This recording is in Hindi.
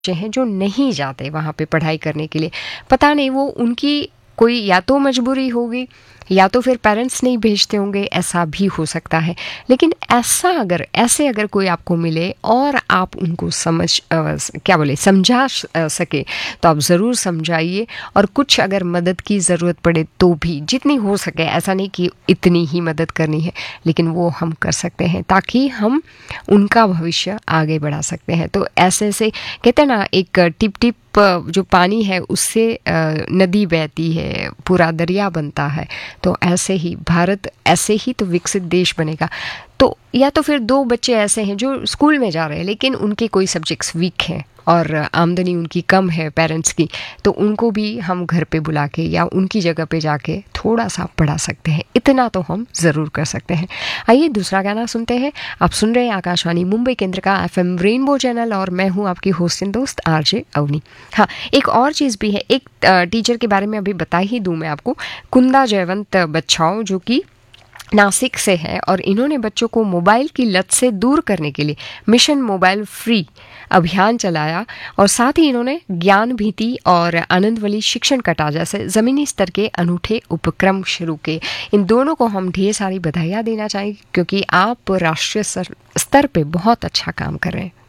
हैं जो नहीं जाते वहाँ पे पढ़ाई करने के लिए। पता नहीं वो उनकी कोई या तो मजबूरी होगी या तो फिर पेरेंट्स नहीं भेजते होंगे, ऐसा भी हो सकता है। लेकिन ऐसे अगर कोई आपको मिले और आप उनको समझा सके तो आप ज़रूर समझाइए। और कुछ अगर मदद की ज़रूरत पड़े तो भी जितनी हो सके, ऐसा नहीं कि इतनी ही मदद करनी है, लेकिन वो हम कर सकते हैं ताकि हम उनका भविष्य आगे बढ़ा सकते हैं। तो ऐसे कहते हैं ना, एक टिप टिप जो पानी है उससे नदी बहती है, पूरा दरिया बनता है। तो ऐसे ही भारत ऐसे ही तो विकसित देश बनेगा। तो या तो फिर 2 बच्चे ऐसे हैं जो स्कूल में जा रहे हैं लेकिन उनके कोई सब्जेक्ट्स वीक हैं और आमदनी उनकी कम है पेरेंट्स की, तो उनको भी हम घर पे बुला के या उनकी जगह पे जाके थोड़ा सा पढ़ा सकते हैं। इतना तो हम ज़रूर कर सकते हैं। आइए दूसरा गाना सुनते हैं। आप सुन रहे हैं आकाशवाणी मुंबई केंद्र का FM रेनबो चैनल और मैं हूँ आपकी होस्ट एंड दोस्त RJ अवनी। हाँ, एक और चीज़ भी है। एक टीचर के बारे में अभी बता ही दूँ मैं आपको, कुंदा जयवंत बच्छाओ, जो कि नासिक से है और इन्होंने बच्चों को मोबाइल की लत से दूर करने के लिए मिशन मोबाइल फ्री अभियान चलाया और साथ ही इन्होंने ज्ञान भीति और आनंदवली शिक्षण कटा जैसे ज़मीनी स्तर के अनूठे उपक्रम शुरू किए। इन दोनों को हम ढेर सारी बधाइयाँ देना चाहेंगे क्योंकि आप राष्ट्रीय स्तर पे बहुत अच्छा काम कर रहे हैं।